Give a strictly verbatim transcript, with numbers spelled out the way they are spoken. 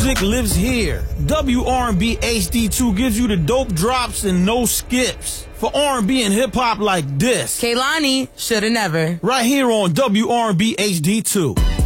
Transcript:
music lives here. W R and B H D two gives you the dope drops and no skips. For R and B and hip-hop like this. Kehlani, shoulda never. Right here on W R and B H D two.